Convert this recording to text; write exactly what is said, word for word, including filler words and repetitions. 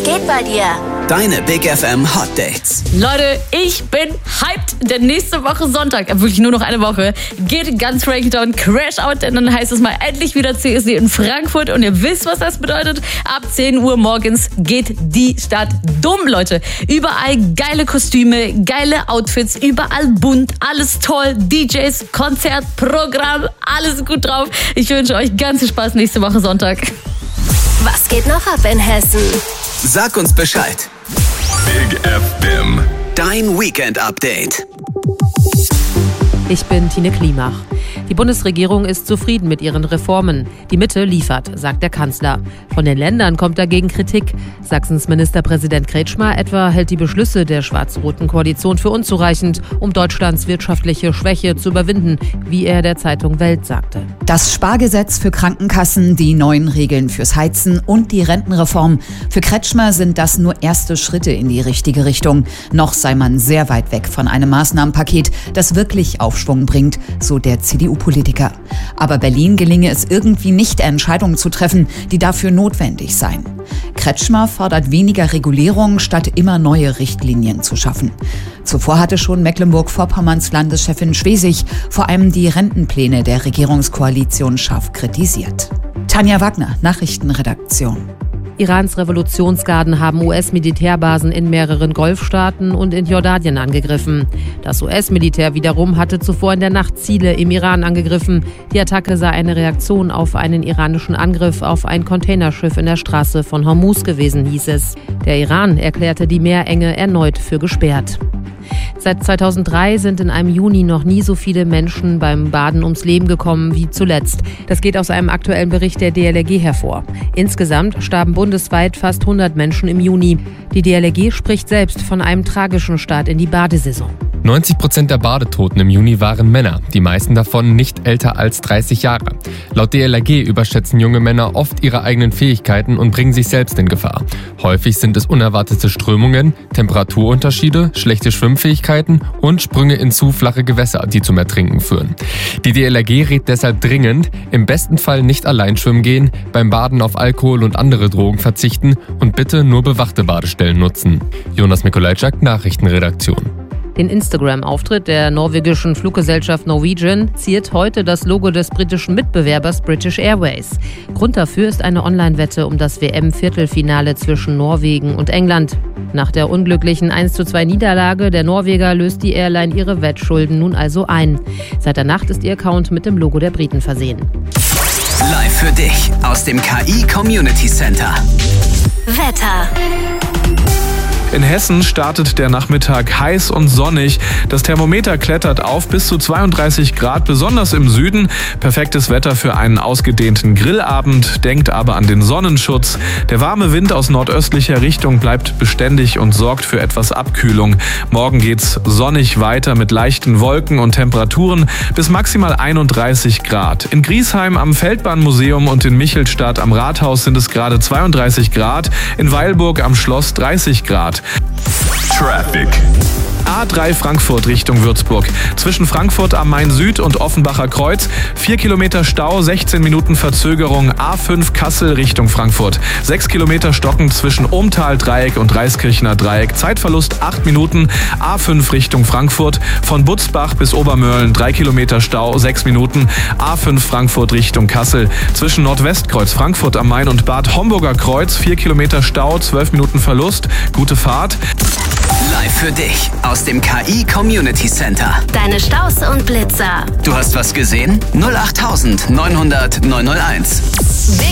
geht bei dir? Deine Big F M Hot Dates. Leute, ich bin hyped, denn nächste Woche Sonntag, wirklich nur noch eine Woche, geht Guns Breakdown Crash Out, denn dann heißt es mal endlich wieder C S D in Frankfurt und ihr wisst, was das bedeutet. Ab zehn Uhr morgens geht die Stadt dumm, Leute. Überall geile Kostüme, geile Outfits, überall bunt, alles toll, D Js, Konzert, Programm, alles gut drauf. Ich wünsche euch ganz viel Spaß nächste Woche Sonntag. Was geht noch ab in Hessen? Sag uns Bescheid. Big F M. Dein Weekend-Update. Ich bin Tine Klimach. Die Bundesregierung ist zufrieden mit ihren Reformen. Die Mitte liefert, sagt der Kanzler. Von den Ländern kommt dagegen Kritik. Sachsens Ministerpräsident Kretschmer etwa hält die Beschlüsse der schwarz-roten Koalition für unzureichend, um Deutschlands wirtschaftliche Schwäche zu überwinden, wie er der Zeitung Welt sagte. Das Spargesetz für Krankenkassen, die neuen Regeln fürs Heizen und die Rentenreform. Für Kretschmer sind das nur erste Schritte in die richtige Richtung. Noch sei man sehr weit weg von einem Maßnahmenpaket, das wirklich Aufschwung bringt, so der C D U-Politiker. Aber Berlin gelinge es irgendwie nicht, Entscheidungen zu treffen, die dafür notwendig seien. Kretschmer fordert weniger Regulierung, statt immer neue Richtlinien zu schaffen. Zuvor hatte schon Mecklenburg-Vorpommerns Landeschefin Schwesig vor allem die Rentenpläne der Regierungskoalition scharf kritisiert. Tanja Wagner, Nachrichtenredaktion. Irans Revolutionsgarden haben U S-Militärbasen in mehreren Golfstaaten und in Jordanien angegriffen. Das U S-Militär wiederum hatte zuvor in der Nacht Ziele im Iran angegriffen. Die Attacke sei eine Reaktion auf einen iranischen Angriff auf ein Containerschiff in der Straße von Hormuz gewesen, hieß es. Der Iran erklärte die Meerenge erneut für gesperrt. Seit zweitausenddrei sind in einem Juni noch nie so viele Menschen beim Baden ums Leben gekommen wie zuletzt. Das geht aus einem aktuellen Bericht der D L R G hervor. Insgesamt starben bundesweit fast hundert Menschen im Juni. Die D L R G spricht selbst von einem tragischen Start in die Badesaison. neunzig Prozent der Badetoten im Juni waren Männer, die meisten davon nicht älter als dreißig Jahre. Laut D L R G überschätzen junge Männer oft ihre eigenen Fähigkeiten und bringen sich selbst in Gefahr. Häufig sind es unerwartete Strömungen, Temperaturunterschiede, schlechte Schwimmfähigkeiten und Sprünge in zu flache Gewässer, die zum Ertrinken führen. Die D L R G rät deshalb dringend, im besten Fall nicht allein schwimmen gehen, beim Baden auf Alkohol und andere Drogen verzichten und bitte nur bewachte Badestellen nutzen. Jonas Mikolajczak, Nachrichtenredaktion. Den Instagram-Auftritt der norwegischen Fluggesellschaft Norwegian ziert heute das Logo des britischen Mitbewerbers British Airways. Grund dafür ist eine Online-Wette um das W M-Viertelfinale zwischen Norwegen und England. Nach der unglücklichen eins zu zwei Niederlage der Norweger löst die Airline ihre Wettschulden nun also ein. Seit der Nacht ist ihr Account mit dem Logo der Briten versehen. Live für dich aus dem K I Community Center. Wetter. In Hessen startet der Nachmittag heiß und sonnig. Das Thermometer klettert auf bis zu zweiunddreißig Grad, besonders im Süden. Perfektes Wetter für einen ausgedehnten Grillabend. Denkt aber an den Sonnenschutz. Der warme Wind aus nordöstlicher Richtung bleibt beständig und sorgt für etwas Abkühlung. Morgen geht's sonnig weiter mit leichten Wolken und Temperaturen bis maximal einunddreißig Grad. In Griesheim am Feldbahnmuseum und in Michelstadt am Rathaus sind es gerade zweiunddreißig Grad. In Weilburg am Schloss dreißig Grad. Traffic. A drei Frankfurt Richtung Würzburg. Zwischen Frankfurt am Main Süd und Offenbacher Kreuz. vier Kilometer Stau, sechzehn Minuten Verzögerung. A fünf Kassel Richtung Frankfurt. sechs Kilometer Stocken zwischen Ohmtal-Dreieck und Reiskirchener Dreieck. Zeitverlust acht Minuten. A fünf Richtung Frankfurt. Von Butzbach bis Obermörlen drei Kilometer Stau, sechs Minuten. A fünf Frankfurt Richtung Kassel. Zwischen Nordwestkreuz Frankfurt am Main und Bad Homburger Kreuz vier Kilometer Stau, zwölf Minuten Verlust. Gute Fahrt. Live für dich aus dem K I Community Center. Deine Staus und Blitzer. Du hast was gesehen? null acht neun null null neun null eins. Big